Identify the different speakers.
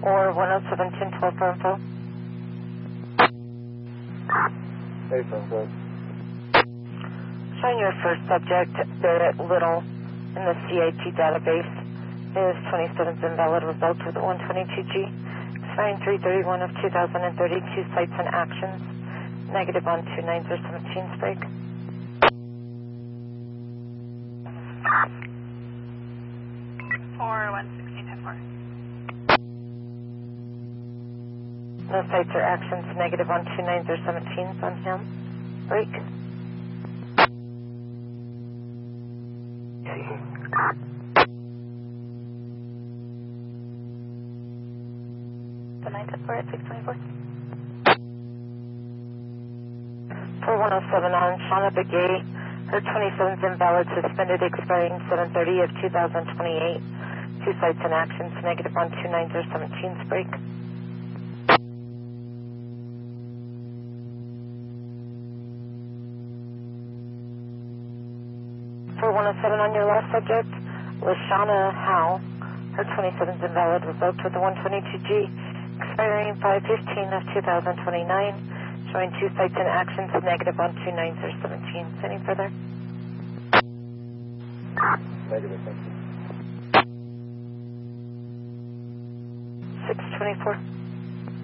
Speaker 1: or 107-1012 for info.
Speaker 2: Hey, Sunset.
Speaker 1: Showing your first subject, Barrett Little, in the CIT database. His 27th invalid results with 122G. Expiring 3/31 of 2032 sites and actions. Negative on 29s or 17s break.
Speaker 3: For 116-10-4.
Speaker 1: No sites or actions. Negative on 29s or 17s on him. Break.
Speaker 3: The 9-4 at 624.
Speaker 1: For 107 on Shauna Begay, her 27th invalid, suspended, expiring 7/30 of 2028. 2 sites and actions, negative on 29s or 17s break. For 107 on your last subject, LaShauna Howe, her 27th invalid, revoked with the 122G, expiring 5/15 of 2029. Showing 2 sites and actions, negative on 29s or 17s. Any further?
Speaker 2: Negative, thank you.
Speaker 1: 624.